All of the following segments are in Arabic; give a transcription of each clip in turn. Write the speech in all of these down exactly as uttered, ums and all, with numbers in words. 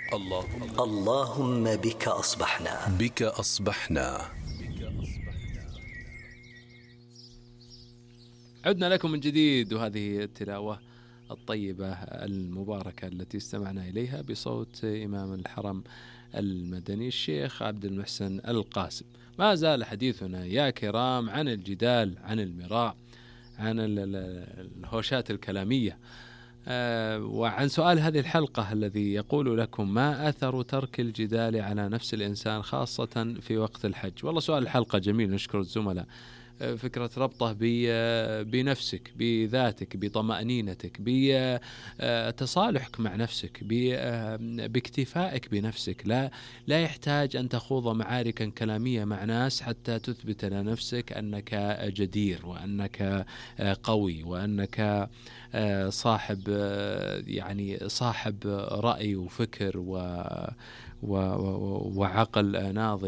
اللهم اللهم بك أصبحنا بك أصبحنا. عدنا لكم من جديد، وهذه التلاوة الطيبة المباركة التي استمعنا إليها بصوت إمام الحرم المدني الشيخ عبد المحسن القاسم. ما زال حديثنا يا كرام عن الجدال، عن المراء، عن الهوشات الكلامية، وعن سؤال هذه الحلقة الذي يقول لكم: ما أثر ترك الجدال على نفس الإنسان خاصة في وقت الحج؟ والله سؤال الحلقة جميل، نشكر الزملاء. فكرة ربطه بنفسك، بذاتك، بطمأنينتك، بتصالحك مع نفسك، باكتفائك بنفسك. لا لا يحتاج أن تخوض معاركا كلامية مع ناس حتى تثبت لنفسك أنك جدير، وأنك قوي، وأنك صاحب يعني صاحب رأي وفكر و وعقل ناضج.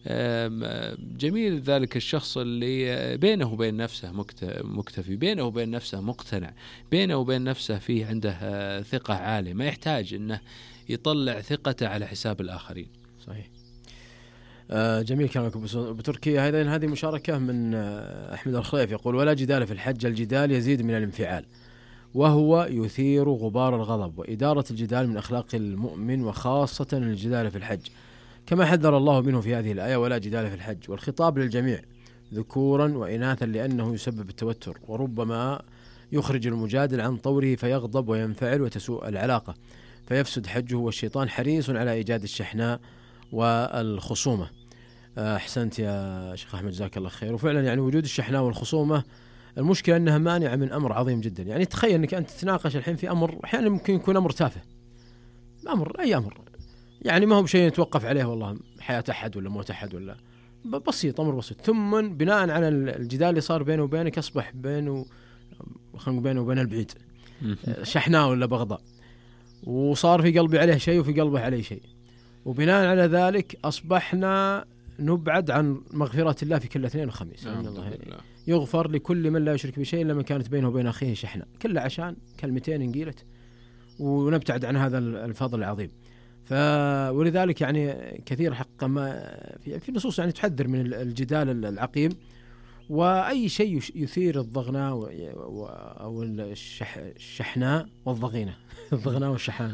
جميل ذلك الشخص اللي بينه وبين نفسه مكتفي، بينه وبين نفسه مقتنع، بينه وبين نفسه فيه عنده ثقة عالية، ما يحتاج أنه يطلع ثقته على حساب الآخرين. صحيح. آه جميل كلامك بتركيا. أيضا هذه مشاركة من أحمد الخليف، يقول: ولا جدال في الحج، الجدال يزيد من الانفعال وهو يثير غبار الغضب، وإدارة الجدال من أخلاق المؤمن، وخاصة الجدال في الحج، كما حذر الله منه في هذه الآية: ولا جدال في الحج. والخطاب للجميع ذكورا وإناثا، لأنه يسبب التوتر، وربما يخرج المجادل عن طوره فيغضب وينفعل وتسوء العلاقة فيفسد حجه، والشيطان حريص على إيجاد الشحناء والخصومة. أحسنت يا شيخ أحمد، جزاك الله خير. وفعلا يعني وجود الشحناء والخصومة المشكلة أنها مانعة من أمر عظيم جدا. يعني تخيل أنك أنت تتناقش الحين في أمر أحيانا ممكن يكون أمر تافه، أمر أي أمر، يعني ما هو بشيء يتوقف عليه والله حياة أحد ولا موت أحد، ولا بسيط، أمر بسيط، ثم بناء على الجدال اللي صار بينه وبينك أصبح بينه خلينا بينه وبين البعيد شحناء ولا بغضاء، وصار في قلبي عليه شيء وفي قلبه عليه شيء، وبناء على ذلك أصبحنا نبعد عن مغفرة الله في كل اثنين وخميس. إن الله يغفر لكل من لا يشرك بشيء إلا من كانت بينه وبين أخيه شحنة، كله عشان كلمتين انقيلت، ونبتعد عن هذا الفضل العظيم. ف ولذلك يعني كثير حق ما في نصوص يعني تحذر من الجدال العقيم، وأي شيء يثير الضغناء أو الشحناء والضغينة الضغناء والشحان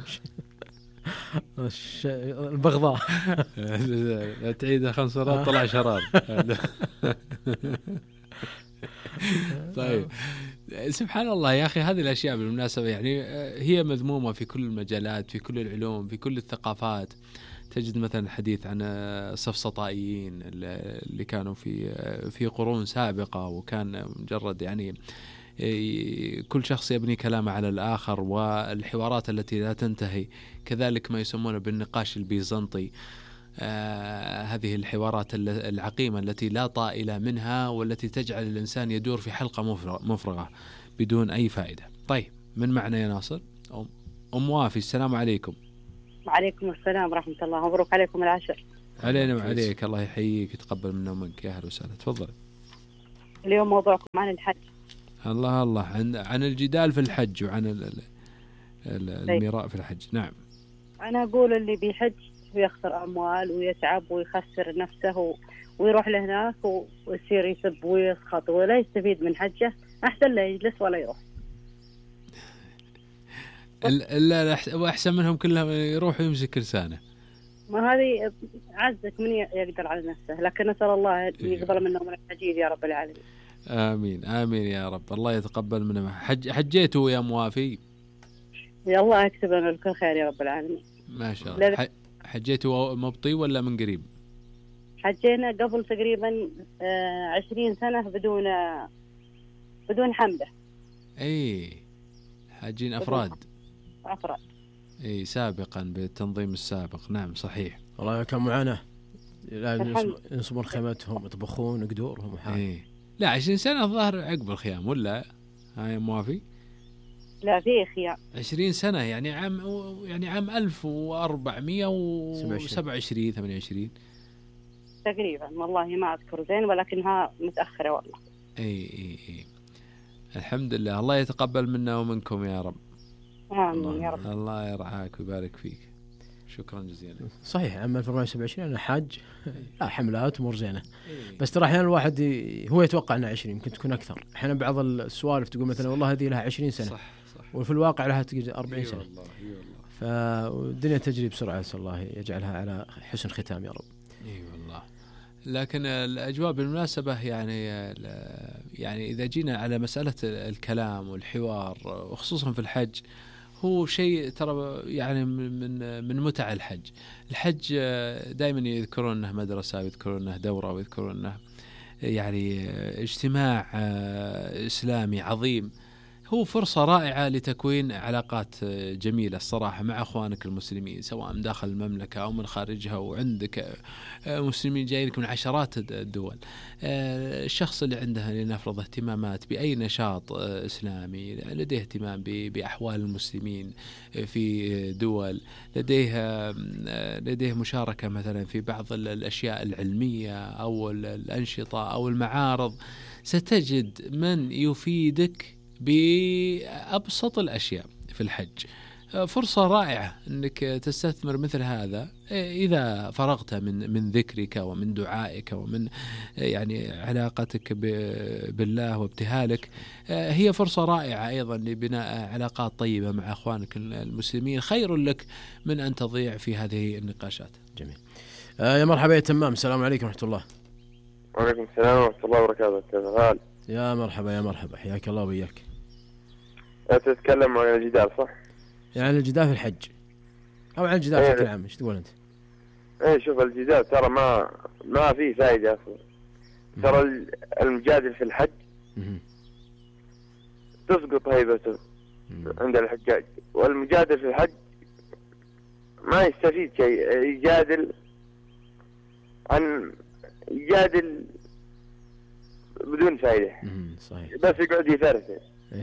البغضاء تعيدها خمس مرات طلع شرار. طيب سبحان الله يا أخي، هذه الأشياء بالمناسبة يعني هي مذمومة في كل المجالات، في كل العلوم، في كل الثقافات. تجد مثلا حديث عن السفسطائيين اللي كانوا في في قرون سابقة، وكان مجرد يعني كل شخص يبني كلامه على الآخر، والحوارات التي لا تنتهي، كذلك ما يسمونه بالنقاش البيزنطي. آه هذه الحوارات العقيمة التي لا طائل منها، والتي تجعل الإنسان يدور في حلقة مفرغة بدون أي فائدة. طيب من معنا يا ناصر؟ أم, أم وافي، السلام عليكم. وعليكم السلام ورحمة الله، مبروك عليكم العشر. علينا وعليك، الله يحييك يتقبل منا ومنك، يا أهلا وسهلا، تفضل. اليوم موضوعكم عن الحج. الله الله، عن عن الجدال في الحج، وعن المراء في الحج. نعم. أنا أقول اللي بيحج ويخسر أموال ويتعب ويخسر نفسه ويروح لهناك ويصير يسب ويسخط ولا يستفيد من حجه، أحسن لا يجلس ولا يروح. لا وأحسن منهم كلهم يروح ويمسك لسانه. ما هذه عزك من يقدر على نفسه، لكن نسأل الله يقبل منهم الحجيج يا رب العالمين. آمين آمين يا رب، الله يتقبل منه. حج حجيته يا موافي؟ يا الله يكتب لنا الكل خير يا رب العالمين. ما شاء الله. حجيته مبطي ولا من قريب؟ حجينا قبل تقريبا عشرين سنة بدون بدون حملة. اي حاجين افراد افراد اي سابقا بالتنظيم السابق. نعم صحيح. والله كان معاناة، لا ينصبون خيمتهم يطبخون قدورهم وحال. اي لا عشرين سنة الظاهر عقب الخيام ولا هاي موافي؟ لا في خيام عشرين سنة، يعني عام يعني عام ألف وأربعمية وسبعة وعشرين ثمانية وعشرين تقريبا، والله ما أذكر زين ولكنها متأخرة والله. اي اي اي الحمد لله، الله يتقبل منا ومنكم يا رب. آمين يا رب. الله يرعاك ويبارك فيك. شكرا جزيلا. صحيح عام ألف وأربعمائة وسبعة وعشرين أنا حاج، لا حملات أمور زينة، بس ترى أحيانا الواحد هو يتوقع أنها عشرين، يمكن تكون أكثر. أحيانا بعض السوالف تقول مثلا والله هذه لها عشرين سنة، صح صح، وفي الواقع لها أربعين سنة. والله فالدنيا تجري بسرعة، أسأل الله يجعلها على حسن ختام يا رب. اي والله. لكن الأجواء بالمناسبة يعني يعني إذا جينا على مسألة الكلام والحوار وخصوصا في الحج، هو شيء ترى يعني من من متع الحج. الحج دائما يذكرون انه مدرسة، ويذكرون انه دورة، ويذكرون انه يعني اجتماع إسلامي عظيم. هو فرصة رائعة لتكوين علاقات جميلة الصراحة مع أخوانك المسلمين، سواء داخل المملكة أو من خارجها، وعندك مسلمين جايينك من عشرات الدول. الشخص اللي عنده لنفرض اهتمامات بأي نشاط إسلامي، لديه اهتمام بأحوال المسلمين في دول، لديه لديه مشاركة مثلا في بعض الأشياء العلمية أو الأنشطة أو المعارض، ستجد من يفيدك بأبسط الأشياء في الحج. فرصة رائعة أنك تستثمر مثل هذا إذا فرغت من من ذكرك ومن دعائك ومن يعني علاقتك بالله وابتهالك. هي فرصة رائعة أيضا لبناء علاقات طيبة مع أخوانك المسلمين، خير لك من أن تضيع في هذه النقاشات. جميل. آه يا مرحبا يا تمام، السلام عليكم ورحمة الله. وعليكم السلام ورحمة الله وبركاته. كيف الحال؟ يا مرحبا يا مرحبا، حياك الله وياك. تتكلم عن الجدال صح؟ يعني الجدال في الحج أو عن الجدال بشكل عام، ايش تقول أنت؟ ايه شوف، الجدال ترى ما ما فيه فائدة أصلا. ترى المجادل في الحج تسقط هيبته عند الحجاج، والمجادل في الحج ما يستفيد شيء. يجادل عن يجادل بدون فائدة. صحيح. بس يقعد يفرفر.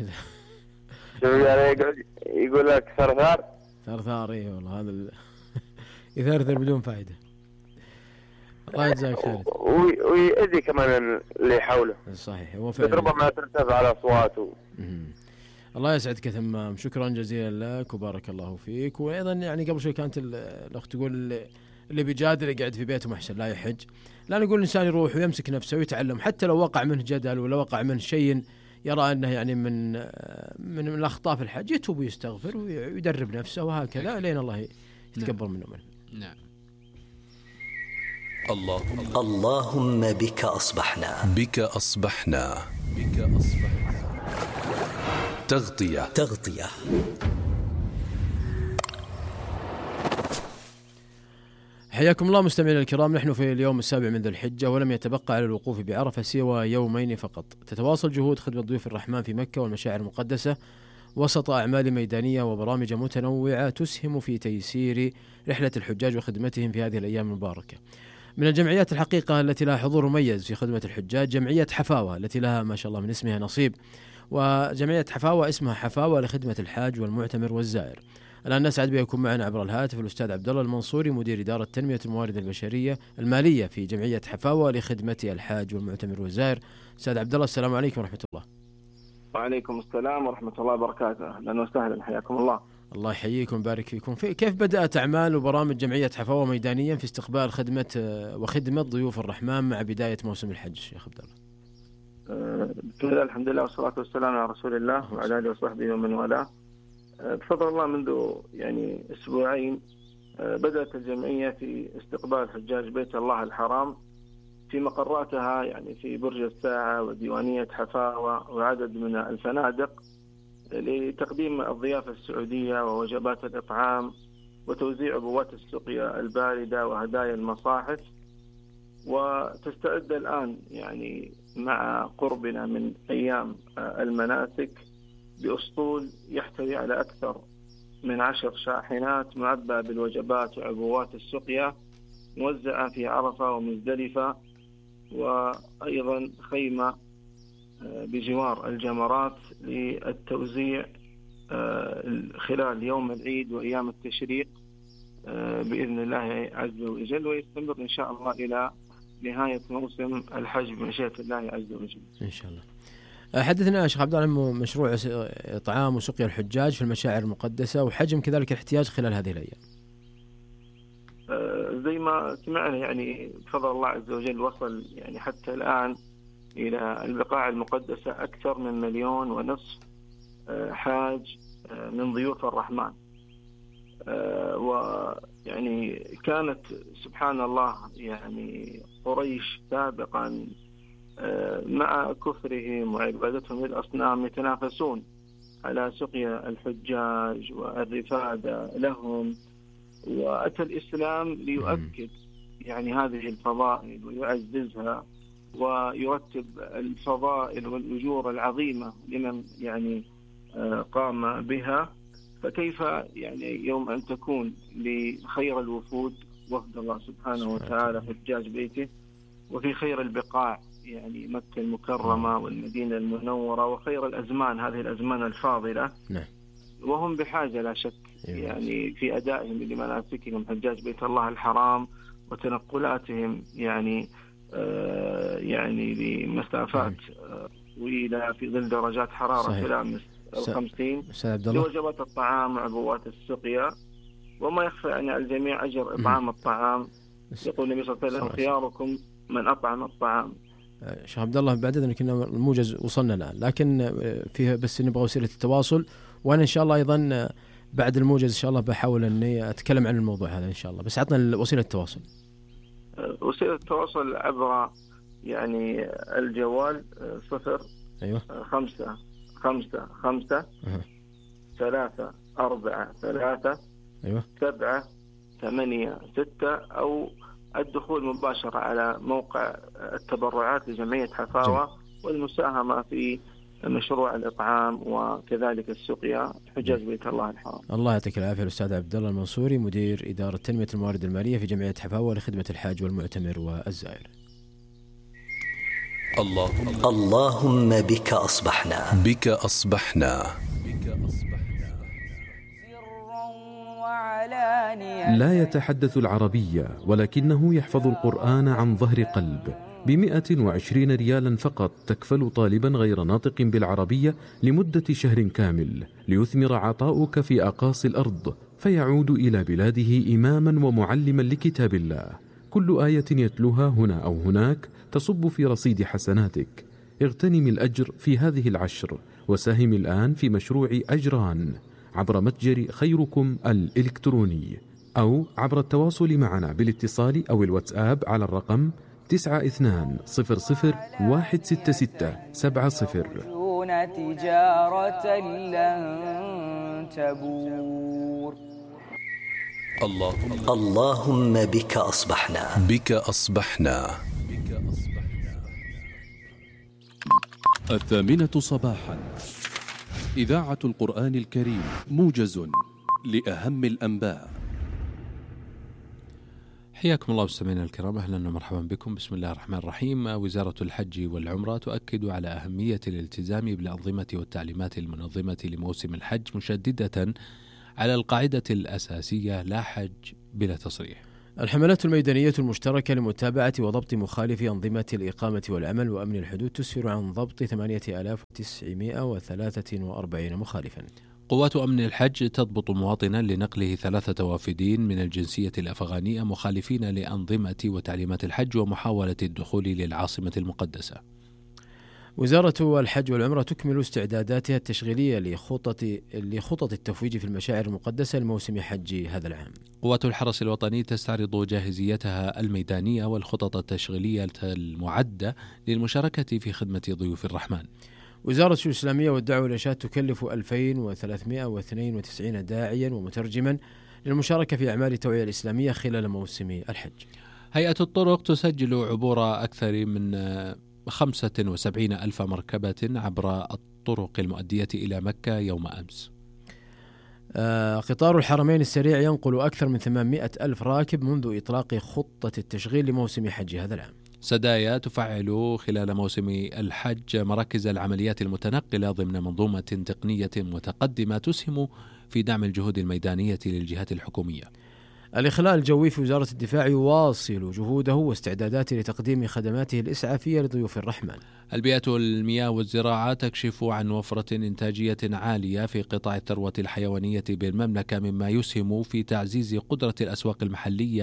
يقعد يقول لك ثرثار ثرثار. اي والله هذا ال... يثرثر بدون فائدة. الله يجزاك خير. ويأذي كمان اللي حوله. صحيح. هو فعلا ربما ترتفع على أصواته. الله يسعدك يا تمام، شكرا جزيلا لك وبارك الله فيك. وأيضا يعني قبل شوي كانت الأخت تقول اللي, اللي بيجادل يقعد في بيته محسن لا يحج. لا، نقول الإنسان يروح ويمسك نفسه ويتعلم، حتى لو وقع منه جدل ولا وقع منه شيء يرى أنه يعني من من, من الأخطاء في الحج، يتوب ويستغفر ويدرب نفسه وهكذا لين الله يتكبر منه منه. نعم. اللهم اللهم بك أصبحنا بك أصبحنا بك أصبحنا تغطية تغطية. حياكم الله مستمعينا الكرام، نحن في اليوم السابع من ذي الحجة، ولم يتبقى على الوقوف بعرفة سوى يومين فقط. تتواصل جهود خدمة ضيوف الرحمن في مكة والمشاعر المقدسة وسط أعمال ميدانية وبرامج متنوعة تسهم في تيسير رحلة الحجاج وخدمتهم في هذه الأيام المباركة. من الجمعيات الحقيقة التي لها حضور مميز في خدمة الحجاج جمعية حفاوة، التي لها ما شاء الله من اسمها نصيب. وجمعية حفاوة اسمها حفاوة لخدمة الحاج والمعتمر والزائر. الآن نسعد بأن يكون معنا عبر الهاتف الأستاذ عبد الله المنصوري، مدير إدارة تنمية الموارد البشرية المالية في جمعية حفاوة لخدمة الحاج والمعتمر والزائر. أستاذ عبد الله، السلام عليكم ورحمة الله. وعليكم السلام ورحمة الله وبركاته. أهلا وسهلا، حياكم الله. الله يحييكم ويبارك فيكم. في كيف بدأت أعمال وبرامج جمعية حفاوة ميدانيا في استقبال خدمة وخدمة ضيوف الرحمن مع بداية موسم الحج شيخ عبد الله؟ بسم الله، الحمد لله والصلاة والسلام على رسول الله وعلى آله وصحبه ومن والاه. بفضل الله منذ يعني أسبوعين بدأت الجمعية في استقبال حجاج بيت الله الحرام في مقراتها، يعني في برج الساعة وديوانية حفاوة وعدد من الفنادق، لتقديم الضيافة السعودية ووجبات الإطعام وتوزيع عبوات السقيا الباردة وهدايا المصاحف. وتستعد الآن يعني مع قربنا من أيام المناسك بأسطول يحتوي على أكثر من عشر شاحنات معبأة بالوجبات وعبوات السقيا موزعة في عرفة ومزدلفة، وأيضا خيمة بجوار الجمرات للتوزيع خلال يوم العيد وأيام التشريق بإذن الله عز وجل، ويستمر إن شاء الله إلى نهاية موسم الحج بمشيئة الله عز وجل إن شاء الله. حدثنا يا شيخ عبد الله عن مشروع إطعام وسقيا الحجاج في المشاعر المقدسة وحجم كذلك الاحتياج خلال هذه الأيام. زي ما سمعنا يعني بفضل الله عز وجل وصل يعني حتى الآن إلى البقاع المقدسة أكثر من مليون ونصف حاج من ضيوف الرحمن. ويعني كانت سبحان الله يعني قريش سابقا مع كفرهم وعبادتهم للأصنام يتنافسون على سقيا الحجاج والرفادة لهم، وأتى الإسلام ليؤكد يعني هذه الفضائل ويعززها ويرتب الفضائل والأجور العظيمة لمن يعني قام بها. فكيف يعني يوم أن تكون لخير الوفود وفد الله سبحانه وتعالى حجاج بيته، وفي خير البقاع يعني مكة المكرمة والمدينة المنورة وخير الأزمان، هذه الأزمان الفاضلة، وهم بحاجة لا شك يعني في أدائهم لمناسكهم حجاج بيت الله الحرام وتنقلاتهم يعني آه يعني لمسافات طويلة في ظل درجات حرارة تلامس الخمسين لوجبات الطعام وعبوات السقيا. وما يخفى أن الجميع أجر إطعام الطعام. يقول النبي صلى الله عليه وسلم خياركم من أطعم الطعام. شيخ عبد الله بعد إذنك إن الموجز وصلنا الآن، لكن فيها بس نبغى وسيلة التواصل، وأنا إن شاء الله أيضا بعد الموجز إن شاء الله بحاول أني أتكلم عن الموضوع هذا إن شاء الله، بس عطنا وسيلة التواصل. وسيلة التواصل عبر يعني الجوال صفر أيوة خمسة خمسة خمسة أه. ثلاثة أربعة ثلاثة أيوة سبعة ثمانية ستة، أو الدخول مباشرة على موقع التبرعات لجمعية حفاوة والمساهمة في مشروع الإطعام وكذلك السقيا حجاج بيت الله الحرام. الله يعطيك العافية الأستاذ عبد الله المنصوري، مدير إدارة تنمية الموارد المالية في جمعية حفاوة لخدمة الحاج والمعتمر والزائر. اللهم اللهم بك أصبحنا بك أصبحنا لا يتحدث العربية ولكنه يحفظ القرآن عن ظهر قلب. بمئة وعشرين ريالا فقط تكفل طالبا غير ناطق بالعربية لمدة شهر كامل ليثمر عطاؤك في أقاصي الأرض، فيعود إلى بلاده إماما ومعلما لكتاب الله. كل آية يتلوها هنا أو هناك تصب في رصيد حسناتك. اغتنم الأجر في هذه العشر وساهم الآن في مشروع أجران عبر متجر خيركم الإلكتروني، أو عبر التواصل معنا بالاتصال أو الواتساب على الرقم تسعة اثنان صفر صفر واحد ستة ستة سبعة صفر. تجارة لن تبور. اللهم اللهم بك أصبحنا بك أصبحنا الثامنة صباحا، إذاعة القرآن الكريم، موجز لأهم الأنباء. حياكم الله مستمعينا الكرام، أهلا ومرحبا بكم. بسم الله الرحمن الرحيم. وزارة الحج والعمرة تؤكد على أهمية الالتزام بالأنظمة والتعليمات المنظمة لموسم الحج، مشددة على القاعدة الأساسية: لا حج بلا تصريح. الحملات الميدانية المشتركة لمتابعة وضبط مخالفي أنظمة الإقامة والعمل وأمن الحدود تسفر عن ضبط ثمانية آلاف وتسعمائة وثلاثة وأربعين مخالفا. قوات أمن الحج تضبط مواطنا لنقله ثلاثة وافدين من الجنسية الأفغانية مخالفين لأنظمة وتعليمات الحج ومحاولة الدخول للعاصمة المقدسة. وزارة الحج والعمرة تكمل استعداداتها التشغيلية لخطط لخطط التفويج في المشاعر المقدسة لموسم حج هذا العام. قوات الحرس الوطني تستعرض جاهزيتها الميدانية والخطط التشغيلية المعدة للمشاركة في خدمة ضيوف الرحمن. وزارة الإسلامية والدعوة والإرشاد تكلف ألفين وثلاثمائة واثنين وتسعين داعيا ومترجما للمشاركة في أعمال التوعية الإسلامية خلال موسم الحج. هيئة الطرق تسجل عبور أكثر من خمسة وسبعين ألف مركبة عبر الطرق المؤدية إلى مكة يوم أمس. آه قطار الحرمين السريع ينقل أكثر من ثمانمائة ألف راكب منذ إطلاق خطة التشغيل لموسم حج هذا العام. سدايا تفعل خلال موسم الحج مراكز العمليات المتنقلة ضمن منظومة تقنية متقدمة تسهم في دعم الجهود الميدانية للجهات الحكومية. الإخلاء الجوي في وزارة الدفاع يواصل جهوده واستعداداته لتقديم خدماته الإسعافية لضيوف الرحمن. البيئة والمياه والزراعة تكشف عن وفرة إنتاجية عالية في قطاع الثروة الحيوانية بالمملكة، مما يسهم في تعزيز قدرة الأسواق المحلية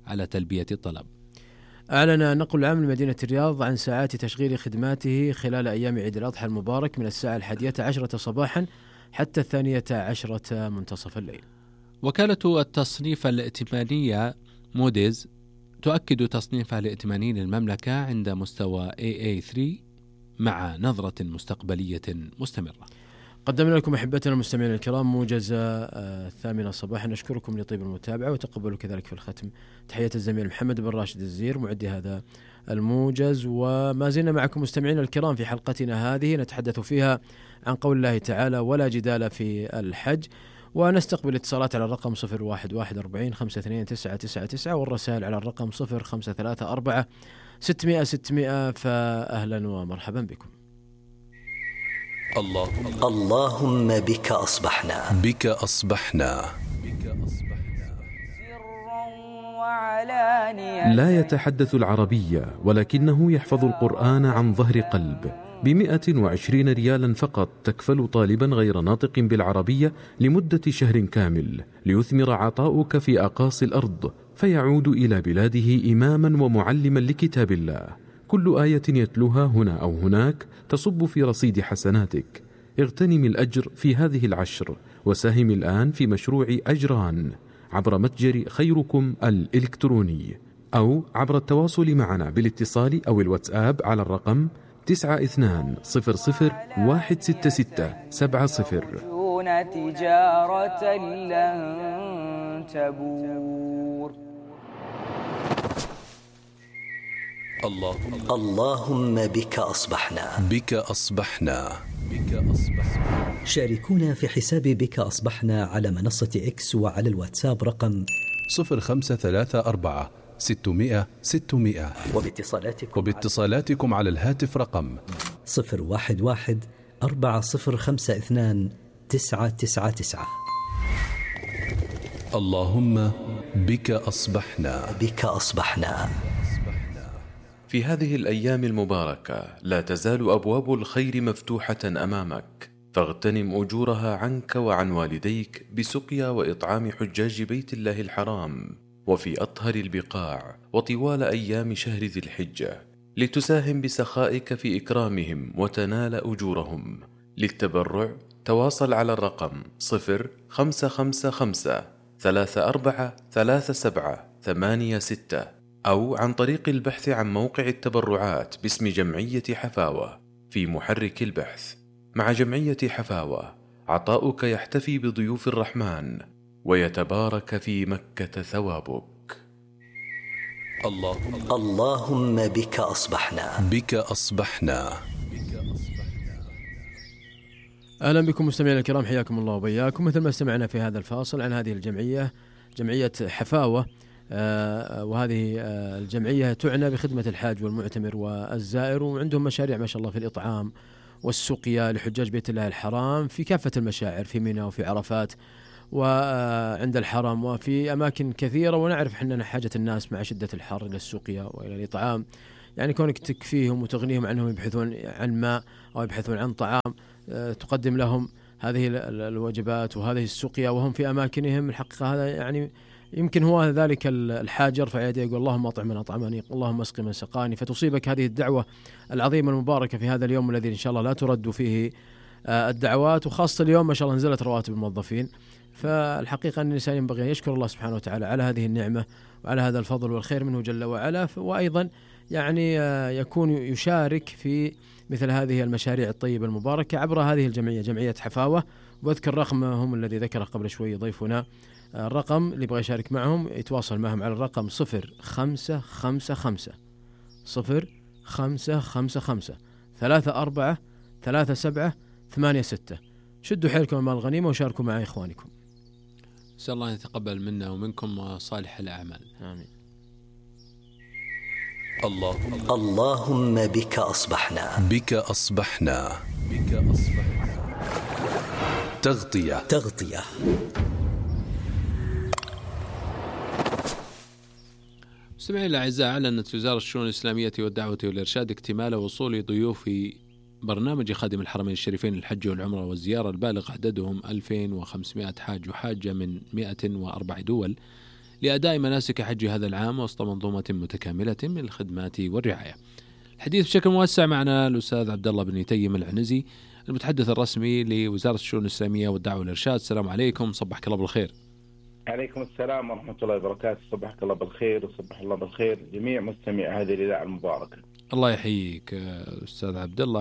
على تلبية الطلب. أعلن النقل العام لمدينة الرياض عن ساعات تشغيل خدماته خلال أيام عيد الأضحى المبارك من الساعة الحادية عشرة صباحا حتى الثانية عشرة منتصف الليل. وكالة التصنيف الائتمانية موديز تؤكد تصنيفها الائتماني للمملكة عند مستوى إيه إيه ثلاثة مع نظرة مستقبلية مستمرة. قدمنا لكم أحبتنا المستمعين الكرام موجز الثامنة صباحا. نشكركم لطيب المتابعة وتقبلوا كذلك في الختم تحية الزميل محمد بن راشد الزير معدي هذا الموجز. وما زلنا معكم مستمعين الكرام في حلقتنا هذه نتحدث فيها عن قول الله تعالى ولا جدال في الحج، ونستقبل اتصالات على الرقم صفر واحد واحد أربعين خمسة اثنين تسعة تسعة تسعة والرسائل على الرقم صفر خمسة ثلاثة أربعة ستمائة ستمائة. فأهلا ومرحبا بكم. الله اللهم بك أصبحنا بك أصبحنا لا يتحدث العربية ولكنه يحفظ القرآن عن ظهر قلب. بمئة وعشرين ريالا فقط تكفل طالبا غير ناطق بالعربية لمدة شهر كامل ليثمر عطاؤك في أقاصي الأرض فيعود إلى بلاده إماما ومعلما لكتاب الله. كل آية يتلوها هنا أو هناك تصب في رصيد حسناتك. اغتنم الأجر في هذه العشر وساهم الآن في مشروع أجران عبر متجر خيركم الإلكتروني أو عبر التواصل معنا بالاتصال أو الواتساب على الرقم تسعة اثنان صفر صفر واحد ستة ستة سبعة صفر. تجارة لن تبور. الله اللهم بك أصبحنا بك أصبحنا بك أصبحنا. شاركونا في حساب بك أصبحنا على منصة إكس وعلى الواتساب رقم صفر خمسة ثلاثة أربعة ستمائة ستمائة وباتصالاتكم, وباتصالاتكم على الهاتف رقم صفر واحد واحد أربعة صفر خمسة اثنان تسعة تسعة تسعة. اللهم بك أصبحنا بك أصبحنا. في هذه الأيام المباركة لا تزال أبواب الخير مفتوحة أمامك، فاغتنم أجورها عنك وعن والديك بسقيا وإطعام حجاج بيت الله الحرام وفي أطهر البقاع وطوال أيام شهر ذي الحجة، لتساهم بسخائك في إكرامهم وتنال أجورهم. للتبرع تواصل على الرقم صفر خمسة خمسة خمسة ثلاثة أربعة ثلاثة سبعة ثمانية ستة أو عن طريق البحث عن موقع التبرعات باسم جمعية حفاوة في محرك البحث. مع جمعية حفاوة عطاؤك يحتفي بضيوف الرحمن ويتبارك في مكة ثوابك. الله اللهم بك أصبحنا بك أصبحنا. أهلا بكم مستمعينا الكرام، حياكم الله وبياكم. مثل ما استمعنا في هذا الفاصل عن هذه الجمعية، جمعية حفاوة، آه وهذه آه الجمعية تعنى بخدمة الحاج والمعتمر والزائر، وعندهم مشاريع ما شاء الله في الإطعام والسقيا لحجاج بيت الله الحرام في كافة المشاعر، في منى وفي عرفات وعند الحرم وفي أماكن كثيرة. ونعرف حنا حاجة الناس مع شدة الحر إلى السقيا وإلى الإطعام، يعني كونك تكفيهم وتغنيهم عنهم يبحثون عن ماء أو يبحثون عن طعام، آه تقدم لهم هذه الوجبات وهذه السقيا وهم في أماكنهم. الحقيقة هذا يعني يمكن هو ذلك الحاج يرفع يديه يقول اللهم اطعم من اطعمني اللهم اسق من سقاني، فتصيبك هذه الدعوة العظيمة المباركة في هذا اليوم الذي ان شاء الله لا ترد فيه الدعوات، وخاصة اليوم ما شاء الله نزلت رواتب الموظفين. فالحقيقة ان الانسان ينبغي ان يشكر الله سبحانه وتعالى على هذه النعمة وعلى هذا الفضل والخير منه جل وعلا، وايضا يعني يكون يشارك في مثل هذه المشاريع الطيبة المباركة عبر هذه الجمعية، جمعية حفاوة. واذكر رقمهم الذي ذكره قبل شوي ضيفنا، الرقم اللي يبغى يشارك معهم يتواصل معهم على الرقم صفر خمسة خمسة خمسة صفر خمسة خمسة خمسة ثلاثة أربعة ثلاثة سبعة ثمانية ستة. شدوا حيلكم مع الغنيمة وشاركوا مع إخوانكم. نسأل الله يتقبل منا ومنكم صالح الأعمال. آمين. الله اللهم بك أصبحنا بك أصبحنا بك أصبحنا. تغطية تغطية مستمعينا الأعزاء، أعلنت وزارة الشؤون الإسلامية والدعوة والإرشاد اكتمال وصول ضيوف برنامج خادم الحرمين الشريفين للحج والعمرة والزيارة البالغ عددهم ألفين وخمسمائة حاج وحاجة من مئة وأربع دول لأداء مناسك حج هذا العام وسط منظومة متكاملة من الخدمات والرعاية. الحديث بشكل موسع معنا الأستاذ عبد الله بن يتيم العنزي المتحدث الرسمي لوزارة الشؤون الإسلامية والدعوة والإرشاد. السلام عليكم، صبحك الله بالخير. عليكم السلام ورحمة الله وبركاته. صبحك الله بالخير وصبح الله بالخير جميع مستمعي هذه الإذاعة المباركة. الله يحييك أستاذ عبد الله.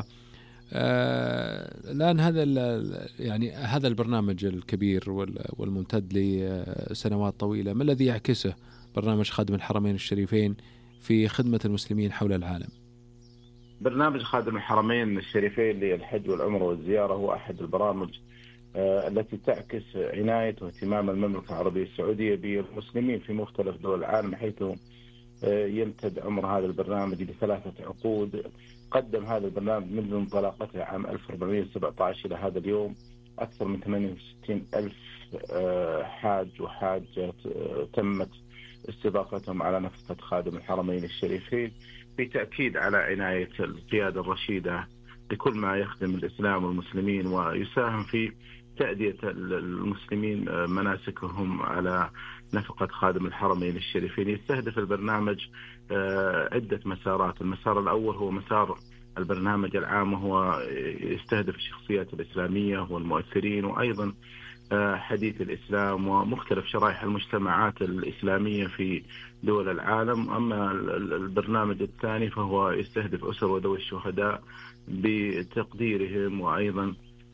الآن هذا يعني هذا البرنامج الكبير والممتد لسنوات طويلة، ما الذي يعكسه برنامج خادم الحرمين الشريفين في خدمة المسلمين حول العالم؟ برنامج خادم الحرمين الشريفين للحج والعمرة والزيارة هو أحد البرامج التي تعكس عناية واهتمام المملكة العربية السعودية بالمسلمين في مختلف دول العالم، حيث يمتد عمر هذا البرنامج لثلاثة عقود. قدم هذا البرنامج منذ انطلاقته عام ألف وأربعمائة وسبعة عشر إلى هذا اليوم أكثر من ثمانية وستين ألف حاج وحاجة تمت استضافتهم على نفقة خادم الحرمين الشريفين، بتأكيد على عناية القيادة الرشيدة لكل ما يخدم الإسلام والمسلمين ويساهم في تأدية المسلمين مناسكهم على نفقة خادم الحرمين الشريفين. يستهدف البرنامج عدة مسارات. المسار الأول هو مسار البرنامج العام، وهو يستهدف الشخصيات الإسلامية والمؤثرين وأيضا حديث الإسلام ومختلف شرائح المجتمعات الإسلامية في دول العالم. أما البرنامج الثاني فهو يستهدف أسر وذوي الشهداء بتقديرهم وأيضا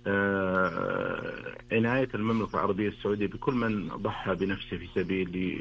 عناية المملكة العربية السعودية بكل من ضحى بنفسه في سبيل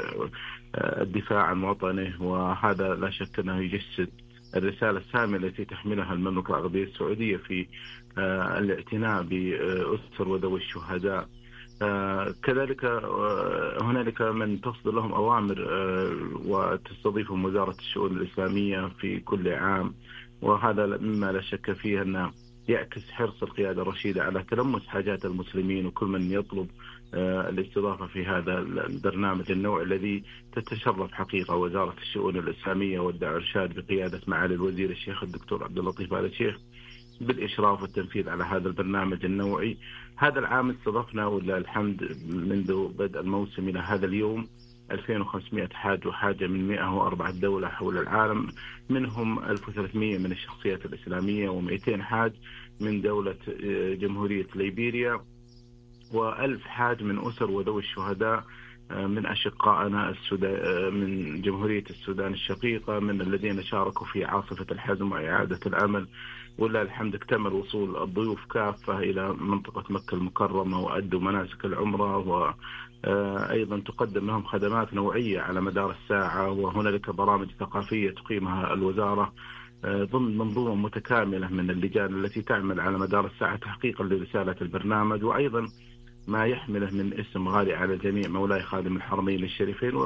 الدفاع عن وطنه، وهذا لا شك أنه يجسد الرسالة السامية التي تحملها المملكة العربية السعودية في الاعتناء بأسر وذوي الشهداء. كذلك هنالك من تصدر لهم أوامر وتستضيفهم وزارة الشؤون الإسلامية في كل عام، وهذا مما لا شك فيه أنه يعكس حرص القيادة الرشيدة على تلمس حاجات المسلمين وكل من يطلب الاستضافة في هذا البرنامج النوع الذي تتشرف حقيقة وزارة الشؤون الإسلامية والدعوة والإرشاد بقيادة معالي الوزير الشيخ الدكتور عبد اللطيف آل الشيخ بالإشراف والتنفيذ على هذا البرنامج النوعي. هذا العام استضفنا ولله الحمد منذ بدء الموسم إلى هذا اليوم ألفين وخمسمائة حاج وحاجة من مئة وأربعة دولة حول العالم، منهم ألف وثلاثمائة من الشخصيات الإسلامية ومئتين حاج من دولة جمهورية ليبيريا، وألف حاج من أسر وذوي الشهداء من أشقائنا السودان من جمهورية السودان الشقيقة، من الذين شاركوا في عاصفة الحزم وإعادة الأمل. ولله الحمد اكتمل وصول الضيوف كافة إلى منطقة مكة المكرمة وأدوا مناسك العمرة، وأيضا تقدم لهم خدمات نوعية على مدار الساعة، وهنالك برامج ثقافية تقيمها الوزارة ضمن منظومة متكاملة من اللجان التي تعمل على مدار الساعة تحقيقا لرسالة البرنامج، وأيضا ما يحمله من اسم غالي على جميع مولاي خادم الحرمين الشريفين،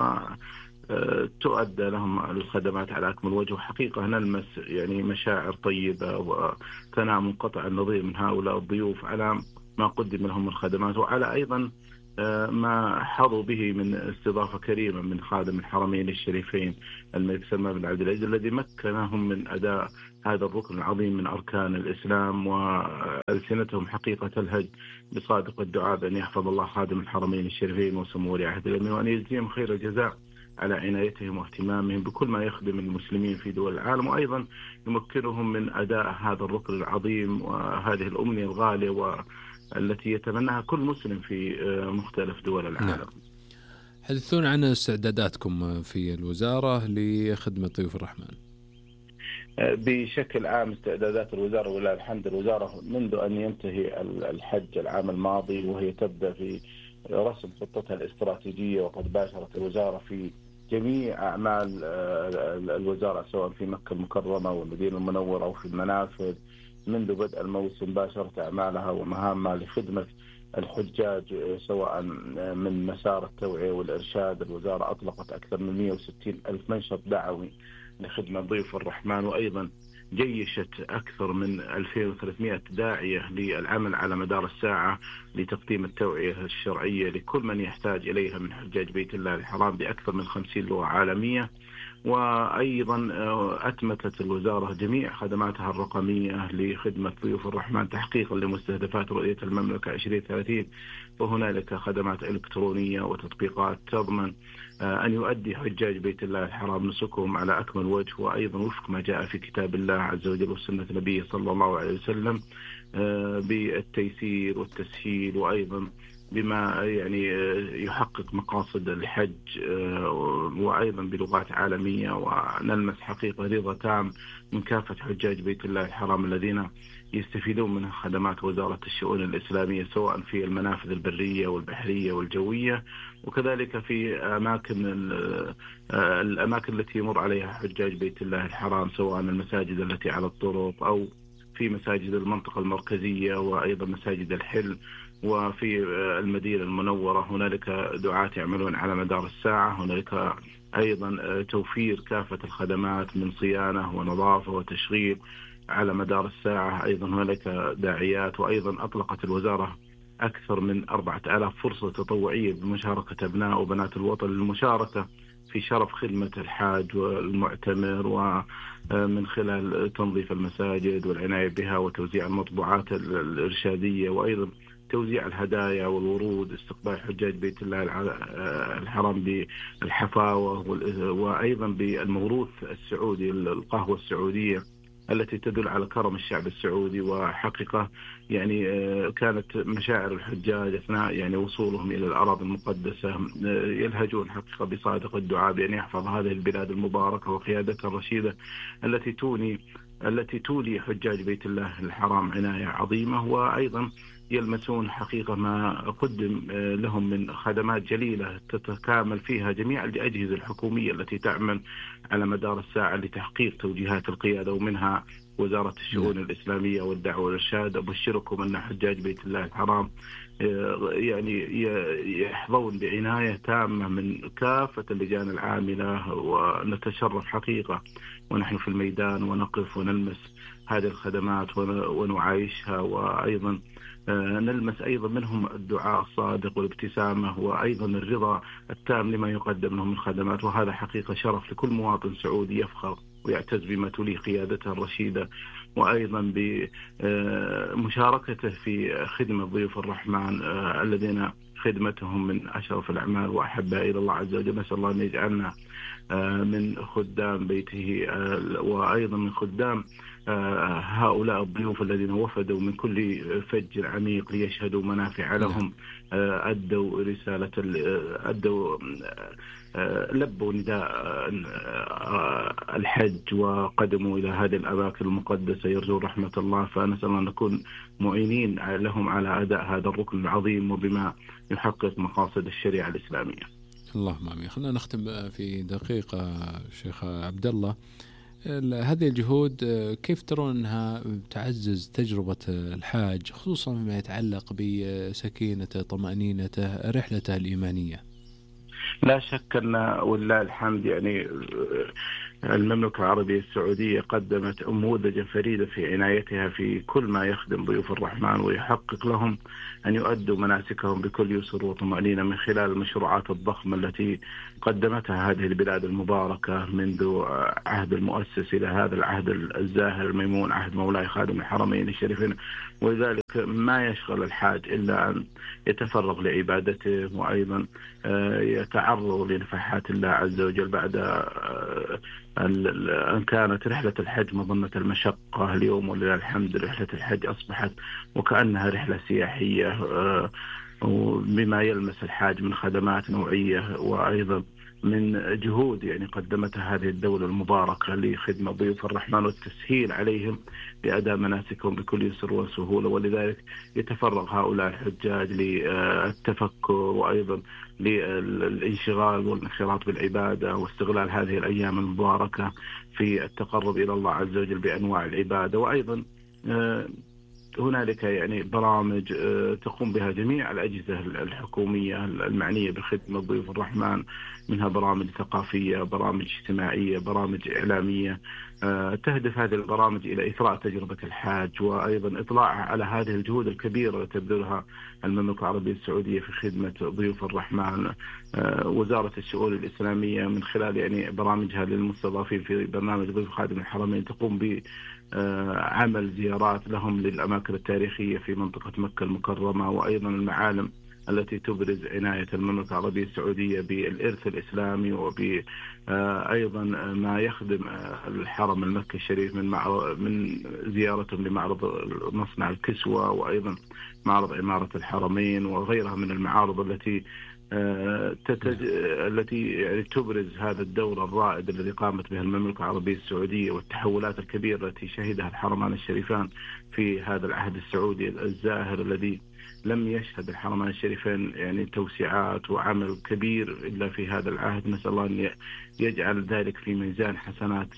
وتؤدى لهم الخدمات على أكمل وجه. وحقيقة نلمس يعني مشاعر طيبة وثناء منقطع النظير من هؤلاء الضيوف على ما قدم لهم من خدمات، وعلى أيضا ما حظوا به من استضافة كريمة من خادم الحرمين الشريفين الملك سلمان بن عبد العزيز الذي مكنهم من أداء هذا الركن العظيم من أركان الإسلام، وألسنتهم حقيقة تلهج بصادق الدعاء بأن يحفظ الله خادم الحرمين الشريفين وسمو ولي عهد الأمين، وأن يجزيهم خير الجزاء على عنايتهم واهتمامهم بكل ما يخدم المسلمين في دول العالم، وأيضا يمكنهم من أداء هذا الركن العظيم وهذه الأمنية الغالية والتي يتمناها كل مسلم في مختلف دول العالم. نعم. حدثونا عن استعداداتكم في الوزارة لخدمة ضيوف الرحمن. بشكل عام استعدادات الوزارة ولله الحمد، الوزارة منذ أن ينتهي الحج العام الماضي وهي تبدأ في رسم خطتها الاستراتيجية، وقد باشرت الوزارة في جميع أعمال الوزارة سواء في مكة المكرمة والمدينة المنورة أو في المنافذ. منذ بدء الموسم باشرت أعمالها ومهامها لخدمة الحجاج سواء من مسار التوعية والإرشاد. الوزارة أطلقت أكثر من مئة وستين ألف منشط دعوي لخدمة ضيوف الرحمن، وأيضا جيشت أكثر من ألفين وثلاثمائة داعية للعمل على مدار الساعة لتقديم التوعية الشرعية لكل من يحتاج إليها من حجاج بيت الله الحرام بأكثر من خمسين لغة عالمية. وأيضا أتمتت الوزارة جميع خدماتها الرقمية لخدمة ضيوف الرحمن تحقيقا لمستهدفات رؤية المملكة عشرين ثلاثين. وهنالك خدمات إلكترونية وتطبيقات تضمن أن يؤدي حجاج بيت الله الحرام نسكهم على أكمل وجه، وأيضا وفق ما جاء في كتاب الله عز وجل وسنة نبيه صلى الله عليه وسلم بالتيسير والتسهيل، وأيضا بما يعني يحقق مقاصد الحج، وأيضا بلغات عالمية، ونلمس حقيقة رضا تام من كافة حجاج بيت الله الحرام الذين يستفيدون من خدمات وزارة الشؤون الإسلامية سواء في المنافذ البرية والبحرية والجوية، وكذلك في أماكن الأماكن التي يمر عليها حجاج بيت الله الحرام، سواء المساجد التي على الطرق أو في مساجد المنطقة المركزية، وأيضا مساجد الحل. وفي المدينة المنورة هنالك دعاة يعملون على مدار الساعة، هنالك أيضا توفير كافة الخدمات من صيانة ونظافة وتشغيل على مدار الساعة. أيضا هنالك داعيات، وأيضا أطلقت الوزارة أكثر من أربعة آلاف فرصة تطوعية بمشاركة أبناء وبنات الوطن للمشاركة في شرف خدمة الحاج والمعتمر، ومن خلال تنظيف المساجد والعناية بها وتوزيع المطبوعات الإرشادية، وأيضا توزيع الهدايا والورود، استقبال حجاج بيت الله الحرام بالحفاوة، وأيضا بالموروث السعودي، القهوة السعودية التي تدل على كرم الشعب السعودي. وحقيقة يعني كانت مشاعر الحجاج أثناء يعني وصولهم إلى الأراضي المقدسة يلهجون حقيقة بصادق الدعاء بأن يحفظ هذه البلاد المباركة وقيادتها الرشيدة التي تولي التي تولي حجاج بيت الله الحرام عناية عظيمة، وأيضا يلمسون حقيقة ما قدم لهم من خدمات جليلة تتكامل فيها جميع الأجهزة الحكومية التي تعمل على مدار الساعة لتحقيق توجيهات القيادة، ومنها وزارة الشؤون الإسلامية والدعوة والإرشاد. أبشركم أن حجاج بيت الله الحرام يعني يحظون بعناية تامة من كافة اللجان العاملة، ونتشرف حقيقة ونحن في الميدان ونقف ونلمس هذه الخدمات ونعايشها، وأيضا نلمس أيضا منهم الدعاء الصادق والابتسامة، وأيضا الرضا التام لما يقدم لهم من خدمات. وهذا حقيقة شرف لكل مواطن سعودي يفخر ويعتز بما تولي قيادته الرشيدة، وأيضا بمشاركته في خدمة ضيوف الرحمن الذين خدمتهم من أشرف الأعمال وأحبها إلى الله عز وجل. نسأل الله أن يجعلنا من خدام بيته، وأيضا من خدام هؤلاء الضيوف الذين وفدوا من كل فج عميق ليشهدوا منافع لهم، أدوا رسالة أدوا لبوا نداء الحج وقدموا إلى هذه الأماكن المقدسة يرجون رحمة الله. فنسأل أن نكون معينين لهم على أداء هذا الركن العظيم وبما يحقق مقاصد الشريعة الإسلامية. اللهم آمين. خلينا نختم في دقيقة شيخ عبد الله، هذه الجهود كيف ترون أنها تعزز تجربة الحاج خصوصا فيما يتعلق بسكينته طمأنينته رحلته الإيمانية؟ لا شك أن ولله الحمد يعني المملكة العربية السعودية قدمت أنموذجا فريدة في عنايتها في كل ما يخدم ضيوف الرحمن ويحقق لهم أن يؤدوا مناسكهم بكل يسر وطمأنينة من خلال المشروعات الضخمة التي قدمتها هذه البلاد المباركة منذ عهد المؤسس إلى هذا العهد الزاهر الميمون، عهد مولاي خادم الحرمين الشريفين. ولذلك ما يشغل الحاج إلا أن يتفرغ لعبادته، وأيضا يتعرض لنفحات الله عز وجل بعد أن كانت رحلة الحج مظنة المشقة. اليوم ولله الحمد رحلة الحج أصبحت وكأنها رحلة سياحية بما يلمس الحاج من خدمات نوعية، وأيضا من جهود يعني قدمتها هذه الدولة المباركة لخدمة ضيوف الرحمن والتسهيل عليهم بأداء مناسكهم بكل يسر وسهولة. ولذلك يتفرغ هؤلاء الحجاج للتفكر وأيضا للانشغال والانخراط بالعبادة واستغلال هذه الأيام المباركة في التقرب إلى الله عز وجل بأنواع العبادة. وأيضا هنالك يعني برامج تقوم بها جميع الأجهزة الحكومية المعنية بخدمة ضيوف الرحمن، منها برامج ثقافية، برامج اجتماعية، برامج إعلامية، تهدف هذه البرامج إلى إثراء تجربة الحاج، وأيضا إطلاع على هذه الجهود الكبيرة التي تبذلها المملكة العربية السعودية في خدمة ضيوف الرحمن وزارة الشؤون الإسلامية من خلال يعني برامجها للمستضافين في برنامج ضيوف خادم الحرمين تقوم بعمل زيارات لهم للأماكن التاريخية في منطقة مكة المكرمة، وأيضا المعالم التي تبرز عناية المملكة العربية السعودية بالإرث الإسلامي، وبأيضا ما يخدم الحرم المكي الشريف من من زيارتهم لمعرض مصنع الكسوة، وأيضا معرض عمارة الحرمين وغيرها من المعارض التي تتج... التي يعني تبرز هذا الدور الرائد الذي قامت به المملكة العربية السعودية والتحولات الكبيرة التي شهدها الحرمان الشريفان في هذا العهد السعودي الزاهر الذي لم يشهد الحرمان الشريفين يعني توسعات وعمل كبير إلا في هذا العهد. نسأل الله أن يجعل ذلك في ميزان حسنات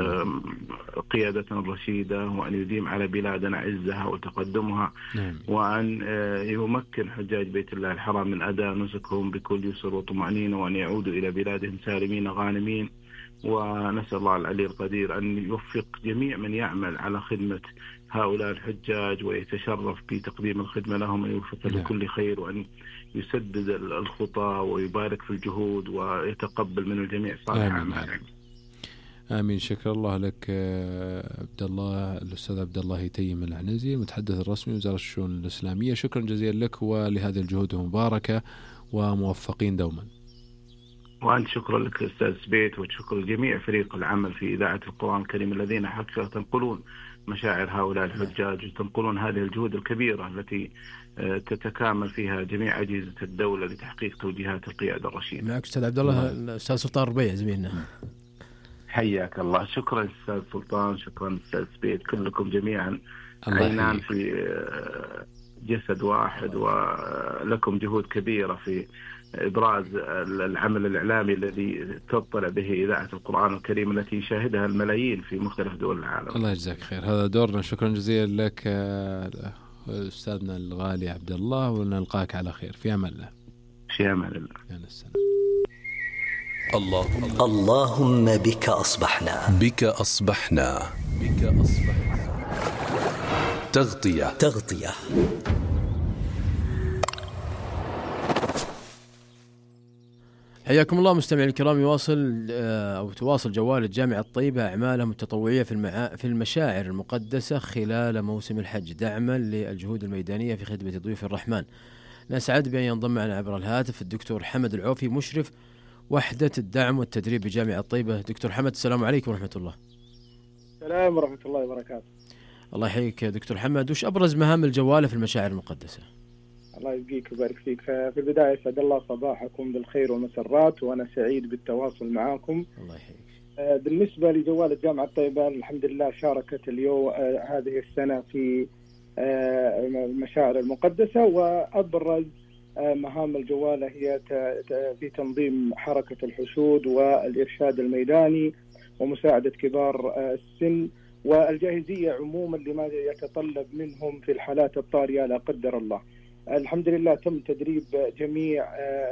قيادتنا الرشيدة، وأن يديم على بلادنا عزها وتقدمها، وأن يمكن حجاج بيت الله الحرام من أداء نسكهم بكل يسر وطمأنينة، وأن يعودوا إلى بلادهم سالمين غانمين. ونسأل الله العلي القدير أن يوفق جميع من يعمل على خدمة هؤلاء الحجاج ويتشرف بتقديم الخدمة لهم، أن يوفق لكل خير، وأن يسدد الخطى ويبارك في الجهود ويتقبل من الجميع صالح أعمالهم. آمين. شكر الله لك عبد الله، الأستاذ عبد الله يتيم العنزي المتحدث الرسمي وزارة الشؤون الإسلامية. شكرا جزيلا لك ولهذه الجهود المباركة، وموفقين دوما. وأنت شكرا لك أستاذ سبيت، وشكر جميع فريق العمل في إذاعة القرآن الكريم الذين حقيقة تنقلون مشاعر هؤلاء الحجاج وتنقلون هذه الجهود الكبيرة التي تتكامل فيها جميع أجهزة الدولة لتحقيق توجيهات القيادة الرشيدة. معك أستاذ عبد الله الأستاذ سلطان ربيع زميلنا. حياك الله. شكرا أستاذ سلطان، شكرا أستاذ سبيت، كلكم جميعا عينان في جسد واحد، ولكم جهود كبيرة في إبراز العمل الإعلامي الذي تطلع به إذاعة القرآن الكريم التي يشاهدها الملايين في مختلف دول العالم. الله يجزاك خير، هذا دورنا. شكرا جزيلا لك أستاذنا الغالي عبد الله، ونلقاك على خير. في أمان الله. في أمان الله. اللهم اللهم بك أصبحنا بك أصبحنا بك أصبحنا تغطية تغطية حياكم الله مستمعي الكرام. يواصل أو تواصل جوالة جامعة الطيبة أعمالهم التطوعية في المعا... في المشاعر المقدسة خلال موسم الحج، دعما للجهود الميدانية في خدمة ضيوف الرحمن. نسعد بأن ينضم معنا عبر الهاتف الدكتور حمد العوفي، مشرف وحدة الدعم والتدريب بجامعة الطيبة. دكتور حمد، السلام عليكم ورحمة الله. السلام ورحمة الله وبركاته. الله يحييك دكتور حمد. وش أبرز مهام الجوالة في المشاعر المقدسة؟ الله يبقيك ويبارك فيك. في البداية يسعد الله صباحكم بالخير والمسرات، وأنا سعيد بالتواصل معكم. الله يحييك. بالنسبة لجوالة جامعة الطيبة، الحمد لله شاركت اليوم هذه السنة في المشاعر المقدسة، وأبرز مهام الجوالة هي في تنظيم حركة الحشود والإرشاد الميداني ومساعدة كبار السن والجاهزية عموما لما يتطلب منهم في الحالات الطارئة لا قدر الله. الحمد لله تم تدريب جميع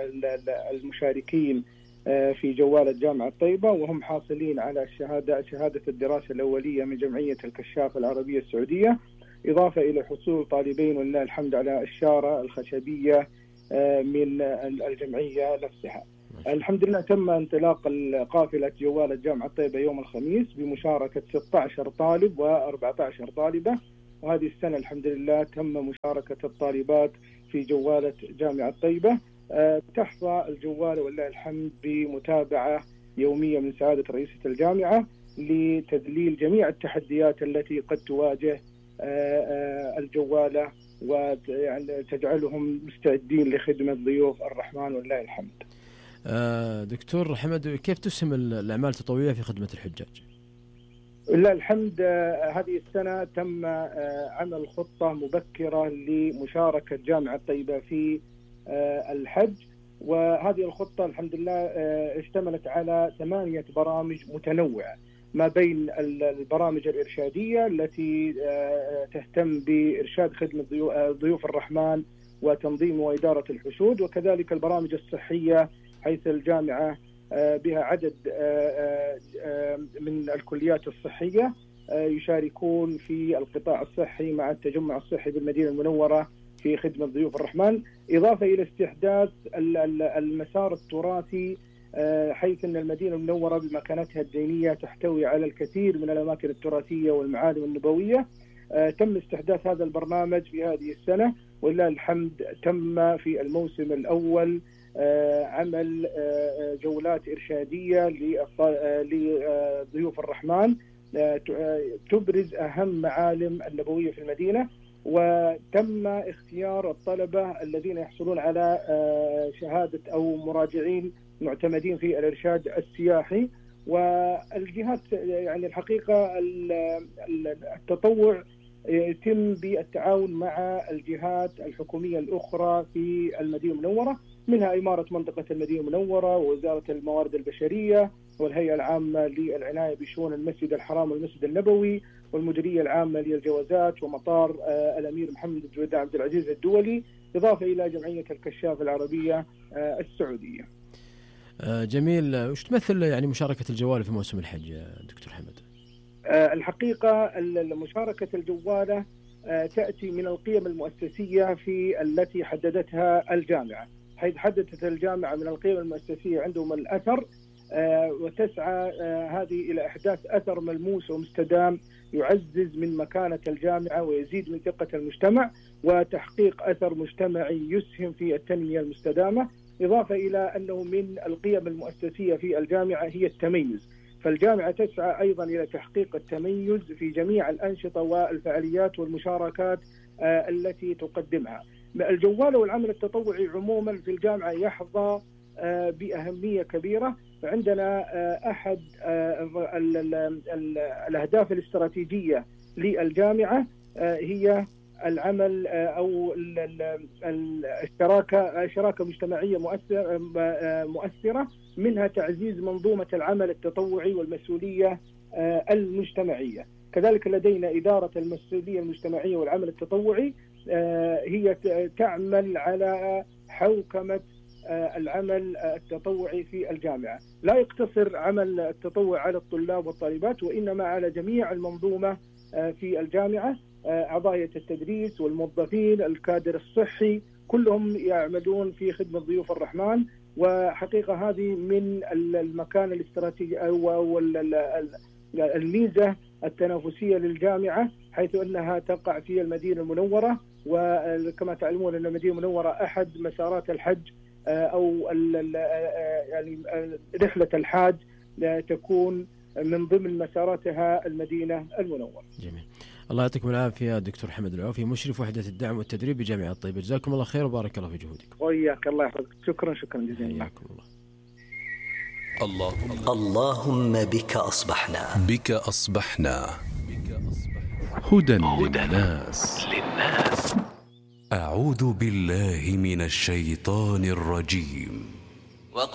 المشاركين في جوالة جامعة الطيبة، وهم حاصلين على الشهادة شهادة الدراسة الأولية من جمعية الكشاف العربية السعودية، إضافة إلى حصول طالبين ولله الحمد على الشارة الخشبية من الجمعية نفسها. الحمد لله تم انطلاق قافلة جوالة جامعة الطيبة يوم الخميس بمشاركة ستة عشر طالب وأربعة عشر طالبة، وهذه السنة الحمد لله تم مشاركة الطالبات في جوالة جامعة الطيبة. تحظى الجوالة والله الحمد بمتابعة يومية من سعادة رئيسة الجامعة لتذليل جميع التحديات التي قد تواجه الجوالة وتجعلهم مستعدين لخدمة ضيوف الرحمن والله الحمد. دكتور حمد، كيف تسهم الأعمال التطوعية في خدمة الحجاج؟ لله الحمد هذه السنة تم عمل خطة مبكرة لمشاركة جامعة الطيبة في الحج، وهذه الخطة الحمد لله اشتملت على ثمانية برامج متنوعة، ما بين البرامج الإرشادية التي تهتم بإرشاد خدمة ضيوف الرحمن وتنظيم وإدارة الحشود، وكذلك البرامج الصحية حيث الجامعة بها عدد من الكليات الصحية يشاركون في القطاع الصحي مع التجمع الصحي بالمدينة المنورة في خدمة ضيوف الرحمن، إضافة إلى استحداث المسار التراثي، حيث أن المدينة المنورة بمكانتها الدينية تحتوي على الكثير من الأماكن التراثية والمعالم النبوية. تم استحداث هذا البرنامج في هذه السنة ولله الحمد. تم في الموسم الأول عمل جولات إرشادية لضيوف الرحمن تبرز أهم معالم النبوية في المدينة، وتم اختيار الطلبة الذين يحصلون على شهادة أو مراجعين معتمدين في الإرشاد السياحي. والجهات يعني الحقيقة التطوع يتم بالتعاون مع الجهات الحكومية الأخرى في المدينة المنورة، منها إمارة منطقة المدينة المنورة ووزارة الموارد البشرية والهيئة العامة للعناية بشؤون المسجد الحرام والمسجد النبوي والمديرية العامة للجوازات ومطار الأمير محمد بن عبد العزيز الدولي، إضافة إلى جمعية الكشاف العربية السعودية. جميل. وش تمثل يعني مشاركة الجوالة في موسم الحج دكتور حمد؟ الحقيقة مشاركة الجوالة تأتي من القيم المؤسسية في التي حددتها الجامعة، حيث حددت الجامعة من القيم المؤسسية عندهم الأثر، وتسعى هذه إلى إحداث أثر ملموس ومستدام يعزز من مكانة الجامعة ويزيد من ثقة المجتمع وتحقيق أثر مجتمعي يسهم في التنمية المستدامة. إضافة إلى أنه من القيم المؤسسية في الجامعة هي التميز، فالجامعة تسعى أيضا إلى تحقيق التميز في جميع الأنشطة والفعاليات والمشاركات التي تقدمها. الجوالة والعمل التطوعي عموما في الجامعة يحظى بأهمية كبيرة. عندنا أحد الأهداف الاستراتيجية للجامعة هي العمل أو الشراكة شراكة مجتمعية مؤثرة، منها تعزيز منظومة العمل التطوعي والمسؤولية المجتمعية. كذلك لدينا إدارة المسؤولية المجتمعية والعمل التطوعي، هي تعمل على حوكمة العمل التطوعي في الجامعة، لا يقتصر عمل التطوع على الطلاب والطالبات وإنما على جميع المنظومة في الجامعة، أعضاء التدريس والموظفين الكادر الصحي كلهم يعملون في خدمة ضيوف الرحمن. وحقيقة هذه من المكان الاستراتيجي أو الميزة التنافسية للجامعة، حيث أنها تقع في المدينة المنورة، وكما تعلمون أن المدينة المنورة أحد مسارات الحج أو يعني رحلة الحاج تكون من ضمن مساراتها المدينة المنورة. جميل. الله يعطيكم العافية دكتور حمد العوفي، مشرف وحدة الدعم والتدريب بجامعة الطيبة، جزاكم الله خير وبارك الله في جهودكم. وإياك الله يحفظك. شكرا شكرا جزيلا. حياكم الله. اللهم اللهم بك أصبحنا بك أصبحنا هدى للناس. أعوذ بالله من الشيطان الرجيم.